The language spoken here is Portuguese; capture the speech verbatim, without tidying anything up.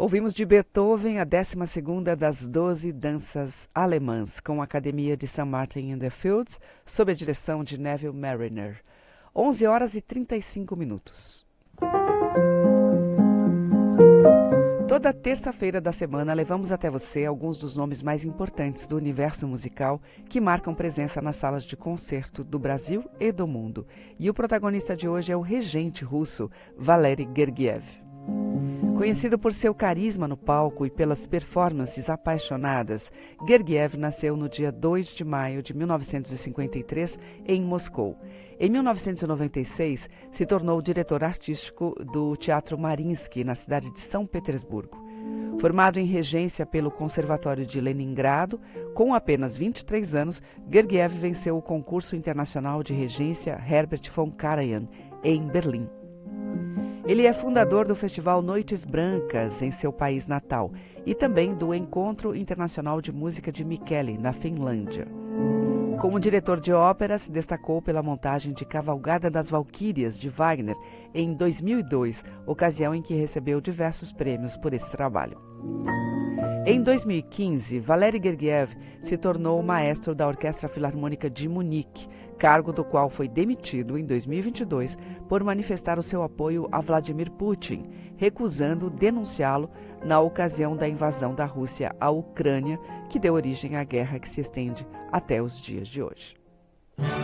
Ouvimos de Beethoven a décima segunda das doze danças alemãs, com a Academia de Saint Martin in the Fields, sob a direção de Neville Marriner. onze horas e trinta e cinco minutos. Toda terça-feira da semana levamos até você alguns dos nomes mais importantes do universo musical que marcam presença nas salas de concerto do Brasil e do mundo. E o protagonista de hoje é o regente russo, Valery Gergiev. Conhecido por seu carisma no palco e pelas performances apaixonadas, Gergiev nasceu no dia dois de maio de mil novecentos e cinquenta e três em Moscou. Em mil novecentos e noventa e seis, se tornou diretor artístico do Teatro Mariinsky, na cidade de São Petersburgo. Formado em regência pelo Conservatório de Leningrado, com apenas vinte e três anos, Gergiev venceu o concurso internacional de regência Herbert von Karajan, em Berlim. Ele é fundador do Festival Noites Brancas, em seu país natal, e também do Encontro Internacional de Música de Mikkeli, na Finlândia. Como diretor de ópera, se destacou pela montagem de Cavalgada das Valquírias, de Wagner, em dois mil e dois, ocasião em que recebeu diversos prêmios por esse trabalho. Em dois mil e quinze, Valery Gergiev se tornou maestro da Orquestra Filarmônica de Munique, cargo do qual foi demitido em dois mil e vinte e dois por manifestar o seu apoio a Vladimir Putin, recusando denunciá-lo na ocasião da invasão da Rússia à Ucrânia, que deu origem à guerra que se estende até os dias de hoje.